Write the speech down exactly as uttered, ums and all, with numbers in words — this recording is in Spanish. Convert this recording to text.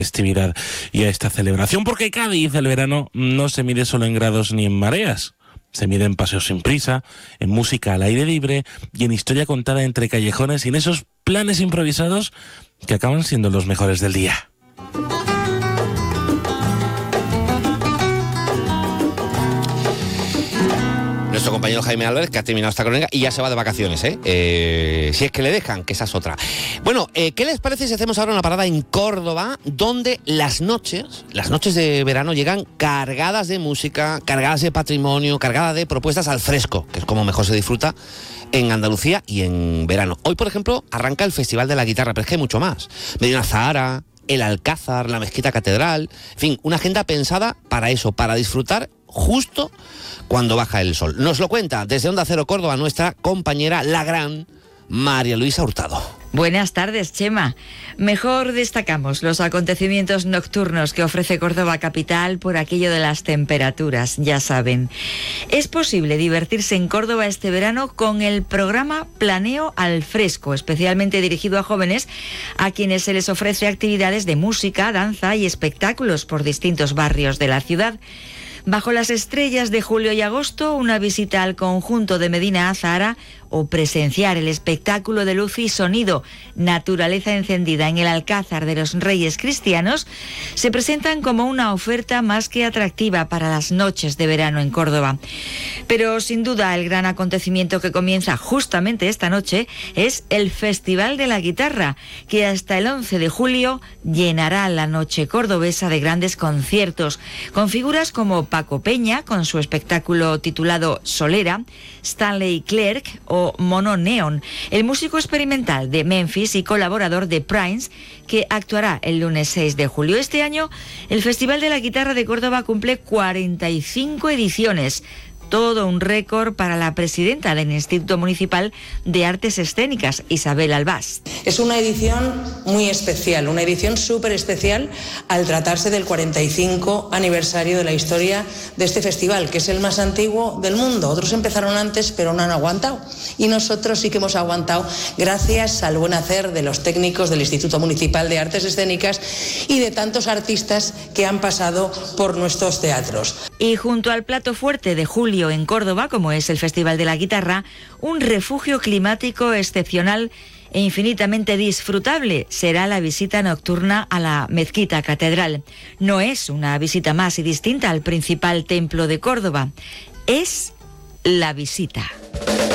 festividad y a esta celebración, porque Cádiz, el verano, no se mide solo en grados ni en mareas. Se mide en paseos sin prisa, en música al aire libre y en historia contada entre callejones y en esos planes improvisados que acaban siendo los mejores del día. Nuestro compañero Jaime Álvarez, que ha terminado esta crónica y ya se va de vacaciones, ¿eh? eh si es que le dejan, que esa es otra. Bueno, eh, ¿qué les parece si hacemos ahora una parada en Córdoba, donde las noches, las noches de verano llegan cargadas de música, cargadas de patrimonio, cargadas de propuestas al fresco, que es como mejor se disfruta en Andalucía y en verano? Hoy, por ejemplo, arranca el Festival de la Guitarra, pero es que hay mucho más. Medina Zahara, el Alcázar, la Mezquita Catedral, en fin, una agenda pensada para eso, para disfrutar justo cuando baja el sol. Nos lo cuenta desde Onda Cero Córdoba nuestra compañera, la gran María Luisa Hurtado. Buenas tardes, Chema. Mejor destacamos los acontecimientos nocturnos que ofrece Córdoba capital por aquello de las temperaturas, ya saben. Es posible divertirse en Córdoba este verano con el programa Planeo al Fresco, especialmente dirigido a jóvenes, a quienes se les ofrece actividades de música, danza y espectáculos por distintos barrios de la ciudad. Bajo las estrellas de julio y agosto, una visita al conjunto de Medina Zahara o presenciar el espectáculo de luz y sonido Naturaleza Encendida en el Alcázar de los Reyes Cristianos se presentan como una oferta más que atractiva para las noches de verano en Córdoba. Pero sin duda el gran acontecimiento que comienza justamente esta noche es el Festival de la Guitarra, que hasta el once de julio llenará la noche cordobesa de grandes conciertos, con figuras como Paco Peña, con su espectáculo titulado Solera, Stanley Clarke o Mono Neon, el músico experimental de Memphis y colaborador de Prince, que actuará el lunes seis de julio. Este año, el Festival de la Guitarra de Córdoba cumple cuarenta y cinco ediciones. Todo un récord para la presidenta del Instituto Municipal de Artes Escénicas, Isabel Albás. Es una edición muy especial, una edición súper especial al tratarse del cuarenta y cinco aniversario de la historia de este festival, que es el más antiguo del mundo. Otros empezaron antes, pero no han aguantado. Y nosotros sí que hemos aguantado gracias al buen hacer de los técnicos del Instituto Municipal de Artes Escénicas y de tantos artistas que han pasado por nuestros teatros. Y junto al plato fuerte de julio en Córdoba, como es el Festival de la Guitarra, un refugio climático excepcional e infinitamente disfrutable será la visita nocturna a la Mezquita Catedral. No es una visita más y distinta al principal templo de Córdoba, es la visita.